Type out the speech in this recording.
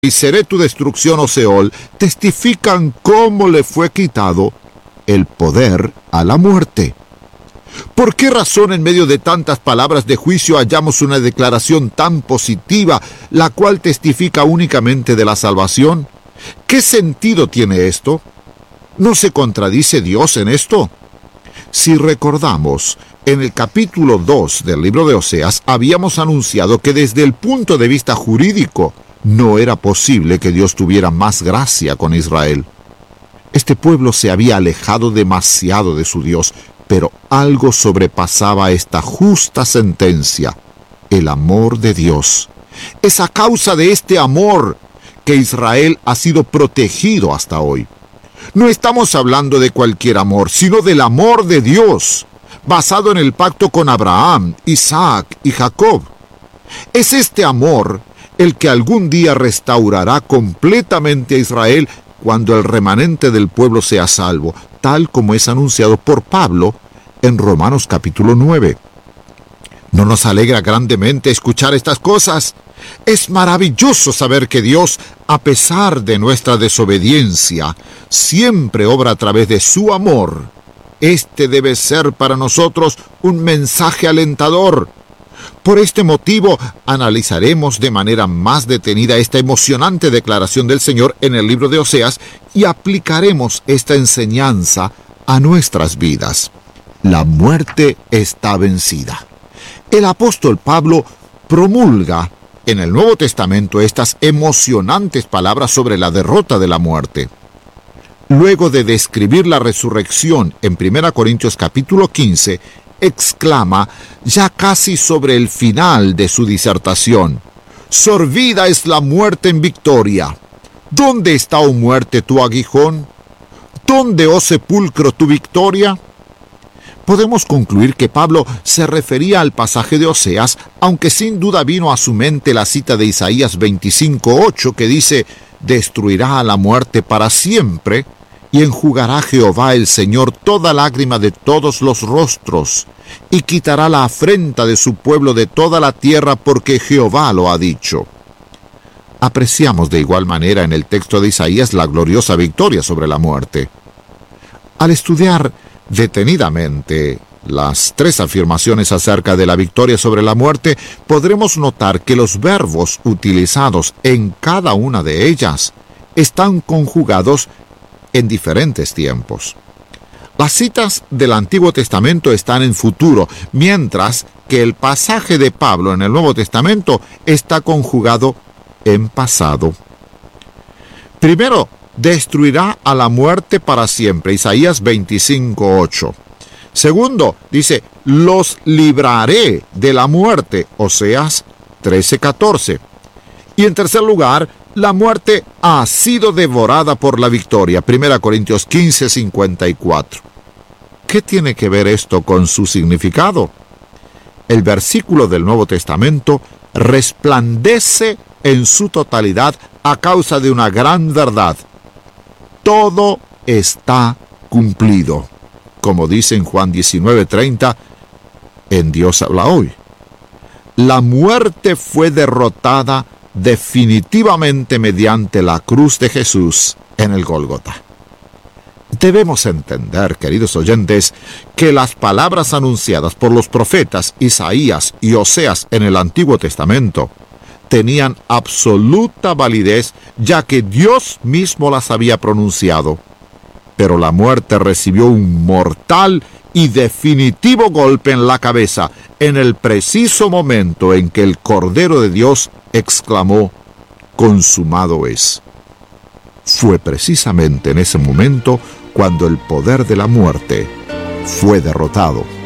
y seré tu destrucción, oh Seol, testifican cómo le fue quitado el poder a la muerte. ¿Por qué razón en medio de tantas palabras de juicio hallamos una declaración tan positiva, la cual testifica únicamente de la salvación? ¿Qué sentido tiene esto? ¿No se contradice Dios en esto? Si recordamos, en el capítulo 2 del libro de Oseas habíamos anunciado que desde el punto de vista jurídico no era posible que Dios tuviera más gracia con Israel. Este pueblo se había alejado demasiado de su Dios, pero algo sobrepasaba esta justa sentencia: el amor de Dios. Es a causa de este amor que Israel ha sido protegido hasta hoy. No estamos hablando de cualquier amor, sino del amor de Dios, basado en el pacto con Abraham, Isaac y Jacob. Es este amor el que algún día restaurará completamente a Israel cuando el remanente del pueblo sea salvo, tal como es anunciado por Pablo en Romanos capítulo 9. ¿No nos alegra grandemente escuchar estas cosas? Es maravilloso saber que Dios, a pesar de nuestra desobediencia, siempre obra a través de su amor. Este debe ser para nosotros un mensaje alentador. Por este motivo, analizaremos de manera más detenida esta emocionante declaración del Señor en el libro de Oseas y aplicaremos esta enseñanza a nuestras vidas. La muerte está vencida. El apóstol Pablo promulga en el Nuevo Testamento estas emocionantes palabras sobre la derrota de la muerte. Luego de describir la resurrección en 1 Corintios capítulo 15, exclama, ya casi sobre el final de su disertación: «Sorbida es la muerte en victoria. ¿Dónde está, oh muerte, tu aguijón? ¿Dónde, oh sepulcro, tu victoria?». Podemos concluir que Pablo se refería al pasaje de Oseas, aunque sin duda vino a su mente la cita de Isaías 25:8 que dice: «Destruirá a la muerte para siempre, y enjugará Jehová el Señor toda lágrima de todos los rostros, y quitará la afrenta de su pueblo de toda la tierra, porque Jehová lo ha dicho». Apreciamos de igual manera en el texto de Isaías la gloriosa victoria sobre la muerte. Al estudiar detenidamente las tres afirmaciones acerca de la victoria sobre la muerte, podremos notar que los verbos utilizados en cada una de ellas están conjugados en diferentes tiempos. Las citas del Antiguo Testamento están en futuro, mientras que el pasaje de Pablo en el Nuevo Testamento está conjugado en pasado. Primero, destruirá a la muerte para siempre, Isaías 25:8. Segundo, dice, los libraré de la muerte, Oseas 13:14. Y en tercer lugar, la muerte ha sido devorada por la victoria, 1 Corintios 15:54. ¿Qué tiene que ver esto con su significado? El versículo del Nuevo Testamento resplandece en su totalidad a causa de una gran verdad. Todo está cumplido. Como dice en Juan 19:30, en Dios habla hoy. La muerte fue derrotada definitivamente mediante la cruz de Jesús en el Gólgota. Debemos entender, queridos oyentes, que las palabras anunciadas por los profetas Isaías y Oseas en el Antiguo Testamento tenían absoluta validez, ya que Dios mismo las había pronunciado. Pero la muerte recibió un mortal y definitivo golpe en la cabeza en el preciso momento en que el Cordero de Dios exclamó: «Consumado es». Fue precisamente en ese momento cuando el poder de la muerte fue derrotado.